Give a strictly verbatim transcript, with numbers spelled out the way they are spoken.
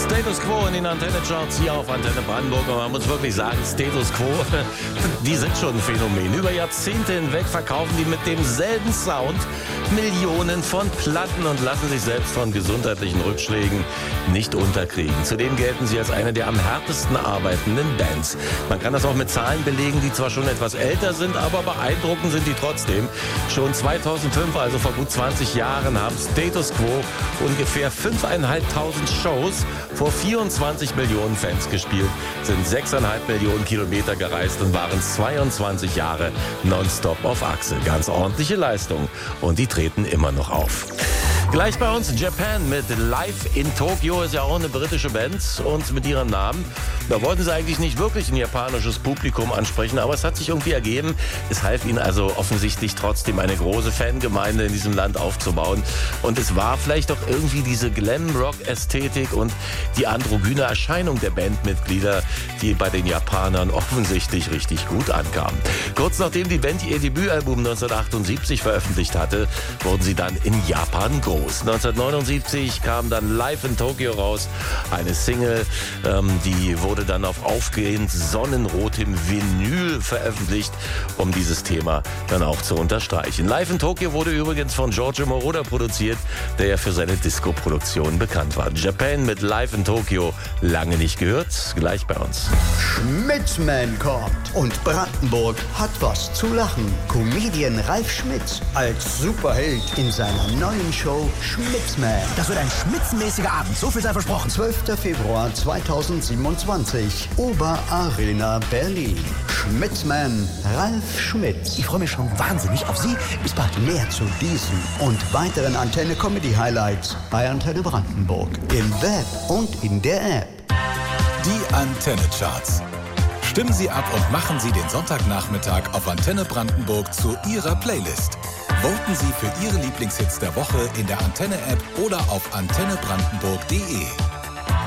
Status Quo in den Antenne-Charts hier auf Antenne Brandenburg. Und man muss wirklich sagen, Status Quo, die sind schon ein Phänomen. Über Jahrzehnte hinweg verkaufen die mit demselben Sound Millionen von Platten und lassen sich selbst von gesundheitlichen Rückschlägen nicht unterkriegen. Zudem gelten sie als eine der am härtesten arbeitenden Bands. Man kann das auch mit Zahlen belegen, die zwar schon etwas älter sind, aber beeindruckend sind die trotzdem. Schon zweitausendfünf, also vor gut zwanzig Jahren, haben Status Quo ungefähr fünftausendfünfhundert Shows vor vierundzwanzig Millionen Fans gespielt, sind sechseinhalb Millionen Kilometer gereist und waren zweiundzwanzig Jahre nonstop auf Achse. Ganz ordentliche Leistung. Und die treten immer noch auf. Gleich bei uns Japan mit Live in Tokyo, ist ja auch eine britische Band und mit ihrem Namen. Da wollten sie eigentlich nicht wirklich ein japanisches Publikum ansprechen, aber es hat sich irgendwie ergeben. Es half ihnen also offensichtlich trotzdem eine große Fangemeinde in diesem Land aufzubauen. Und es war vielleicht auch irgendwie diese Glam-Rock-Ästhetik und die androgyne Erscheinung der Bandmitglieder, die bei den Japanern offensichtlich richtig gut ankam. Kurz nachdem die Band ihr Debütalbum neunzehnhundertachtundsiebzig veröffentlicht hatte, wurden sie dann in Japan groß. neunzehnhundertneunundsiebzig kam dann Live in Tokyo raus, eine Single, ähm, die wurde dann auf aufgehend sonnenrotem Vinyl veröffentlicht, um dieses Thema dann auch zu unterstreichen. Live in Tokyo wurde übrigens von Giorgio Moroder produziert, der ja für seine Disco-Produktion bekannt war. Japan mit Live in Tokyo, lange nicht gehört, gleich bei uns. Schmitzman kommt und Brandenburg hat was zu lachen. Comedian Ralf Schmitz als Superheld in seiner neuen Show Schmitzman. Das wird ein schmitzenmäßiger Abend, so viel sei versprochen. zwölfter Februar zweitausendsiebenundzwanzig, Oberarena Berlin. Schmitzman, Ralf Schmitz. Ich freue mich schon wahnsinnig auf Sie. Bis bald. Mehr zu diesen und weiteren Antenne-Comedy-Highlights bei Antenne Brandenburg. Im Web und in der App. Die Antenne-Charts. Stimmen Sie ab und machen Sie den Sonntagnachmittag auf Antenne Brandenburg zu Ihrer Playlist. Voten Sie für Ihre Lieblingshits der Woche in der Antenne-App oder auf antenne brandenburg punkt de.